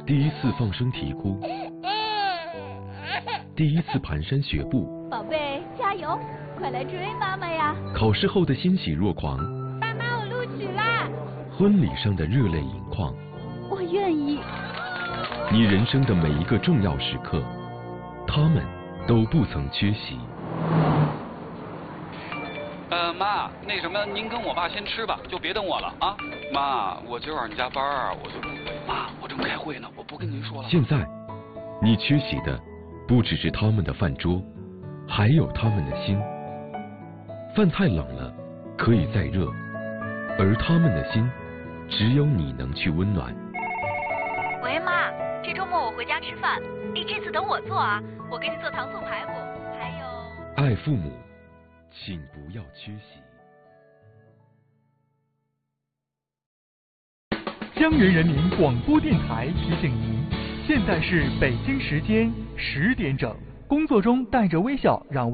第一次放声啼哭，第一次蹒跚学步， 宝贝，加油，快来追妈妈呀！ 考试后的欣喜若狂， 爸妈，我录取啦！ 婚礼上的热泪盈眶， 我愿意。 你人生的每一个重要时刻，他们都不曾缺席。 妈，那什么，您跟我爸先吃吧，就别等我了啊。妈，我今晚上加班啊，我就不回。妈，我正开会呢，我不跟您说了。 现在，你缺席的不只是他们的饭桌，还有他们的心。饭菜冷了，可以再热，而他们的心，只有你能去温暖。 喂，妈，这周末我回家吃饭，你这次等我做啊，我给你做糖醋排骨，还有…… 爱父母，请不要缺席。 江源人民广播电台提醒您，现在是北京时间10点整。工作中带着微笑，让